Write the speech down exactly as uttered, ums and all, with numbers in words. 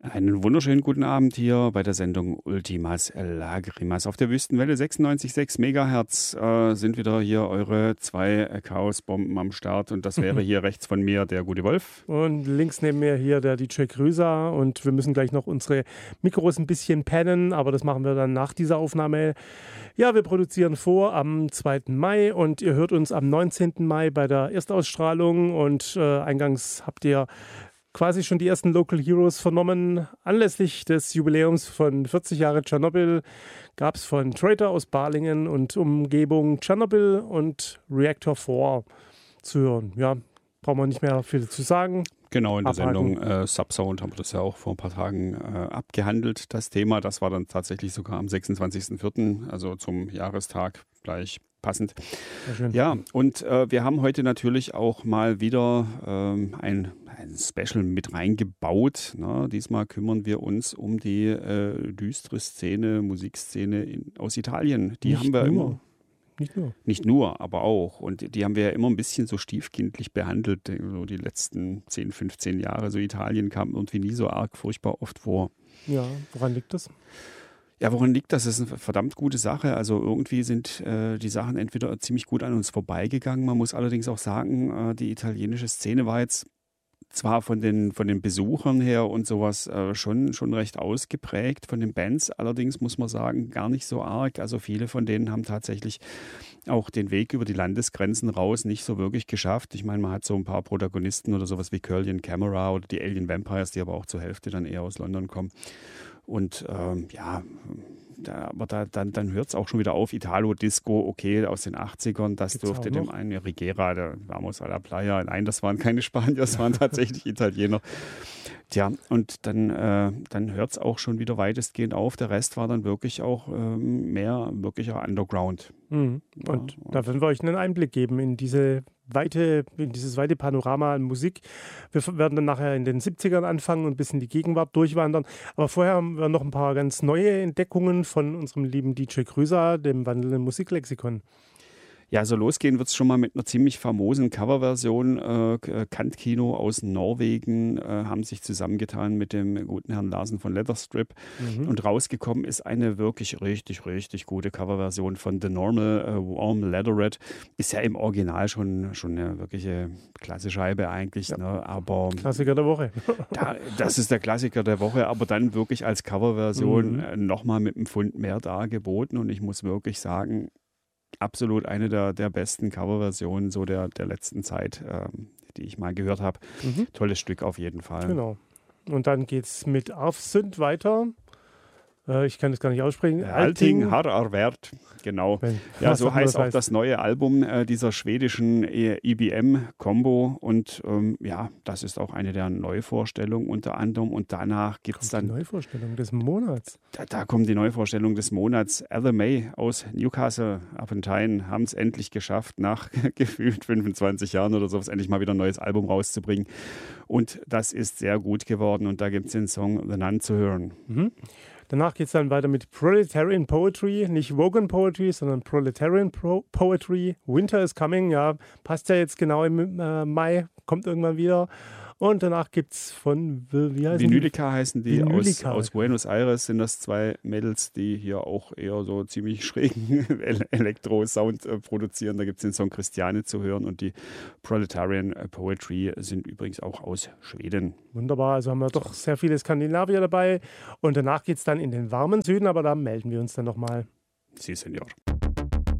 Einen wunderschönen guten Abend hier bei der Sendung Ultimas Lagrimas. Auf der Wüstenwelle sechsundneunzig Komma sechs Megahertz äh, sind wieder hier eure zwei Chaosbomben am Start. Und das wäre hier rechts von mir der gute Wolf. Und links neben mir hier der D J Krüser. Und wir müssen gleich noch unsere Mikros ein bisschen pennen, aber das machen wir dann nach dieser Aufnahme. Ja, wir produzieren vor am zweiten Mai und ihr hört uns am neunzehnten Mai bei der Erstausstrahlung. Und äh, eingangs habt ihr quasi schon die ersten Local Heroes vernommen. Anlässlich des Jubiläums von vierzig Jahre Tschernobyl gab es von Traitor aus Balingen und Umgebung Tschernobyl und Reactor vier zu hören. Ja, brauchen wir nicht mehr viel zu sagen. Genau, in der Abhaken. Sendung äh, Subsound haben wir das ja auch vor ein paar Tagen äh, abgehandelt, das Thema. Das war dann tatsächlich sogar am sechsundzwanzigsten vierten, also zum Jahrestag gleich passend. Sehr schön. Ja, und äh, wir haben heute natürlich auch mal wieder ähm, ein, ein Special mit reingebaut. Ne? Diesmal kümmern wir uns um die äh, düstere Szene, Musikszene in, aus Italien. Die Nicht haben wir nur. immer. Nicht nur. Nicht nur, aber auch. Und die haben wir ja immer ein bisschen so stiefkindlich behandelt, so die letzten zehn, fünfzehn Jahre. So Italien kam irgendwie nie so arg furchtbar oft vor. Ja, woran liegt das? Ja, woran liegt das? Das ist eine verdammt gute Sache. Also irgendwie sind äh, die Sachen entweder ziemlich gut an uns vorbeigegangen. Man muss allerdings auch sagen, äh, die italienische Szene war jetzt zwar von den, von den Besuchern her und sowas äh, schon, schon recht ausgeprägt, von den Bands allerdings muss man sagen, gar nicht so arg. Also viele von denen haben tatsächlich auch den Weg über die Landesgrenzen raus nicht so wirklich geschafft. Ich meine, man hat so ein paar Protagonisten oder sowas wie Curlian Camera oder die Alien Vampires, die aber auch zur Hälfte dann eher aus London kommen. Und ähm, ja, da, aber da, dann, dann hört es auch schon wieder auf. Italo-Disco, okay, aus den achtzigern, das Gibt's dürfte auch dem noch? einen Rigera, der Vamos a la Playa. Nein, das waren keine Spanier, das waren tatsächlich Italiener. Tja, und dann, äh, dann hört es auch schon wieder weitestgehend auf. Der Rest war dann wirklich auch ähm, mehr wirklicher Underground. Mhm. Und Ja, da werden wir euch einen Einblick geben in diese weite, in dieses weite Panorama an Musik. Wir f- werden dann nachher in den siebzigern anfangen und bis in die Gegenwart durchwandern. Aber vorher haben wir noch ein paar ganz neue Entdeckungen von unserem lieben D J Krüser, dem wandelnden Musiklexikon. Ja, so losgehen wird es schon mal mit einer ziemlich famosen Coverversion. Äh, K- Kantkino aus Norwegen äh, haben sich zusammengetan mit dem guten Herrn Larsen von Leatherstrip. Mhm. Und rausgekommen ist eine wirklich richtig, richtig gute Coverversion von The Normal äh, Warm Leatherette. Ist ja im Original schon, schon eine wirkliche Klassescheibe eigentlich. Ja. Ne? Aber Klassiker der Woche. da, das ist der Klassiker der Woche, aber dann wirklich als Coverversion Mhm. äh, nochmal mit einem Pfund mehr dargeboten. Und ich muss wirklich sagen, absolut eine der, der besten Coverversionen so der, der letzten Zeit, ähm, die ich mal gehört habe. Mhm. Tolles Stück auf jeden Fall. Genau. Und dann geht es mit Aufsünd weiter. Äh, ich kann das gar nicht aussprechen. Alting har erwert, genau. Wenn- Ja, was so auch immer heißt das auch das neue Album äh, dieser schwedischen E B M-Combo. Und ähm, ja, das ist auch eine der Neuvorstellungen unter anderem. Und danach gibt es Kommt die dann, Neuvorstellung des Monats. da, da kommt die Neuvorstellung des Monats. Ether May aus Newcastle upon Tyne haben es endlich geschafft, nach gefühlt fünfundzwanzig Jahren oder sowas, endlich mal wieder ein neues Album rauszubringen. Und das ist sehr gut geworden. Und da gibt es den Song The Nun zu hören. Mhm. Danach geht es dann weiter mit Proletarian Poetry, nicht Wogan Poetry, sondern Proletarian Pro Poetry. Winter is coming, ja, passt ja jetzt genau im äh, Mai, kommt irgendwann wieder. Und danach gibt es von, wie heißen Vinylica heißen die, aus, Vinylica. aus Buenos Aires sind das zwei Mädels, die hier auch eher so ziemlich schrägen El- Elektro-Sound äh, produzieren. Da gibt es den Song Christiane zu hören und die Proletarian Poetry sind übrigens auch aus Schweden. die? Wunderbar, also haben wir doch sehr viele Skandinavier dabei. Und danach geht es dann in den warmen Süden, aber da melden wir uns dann nochmal. Sie, Senior.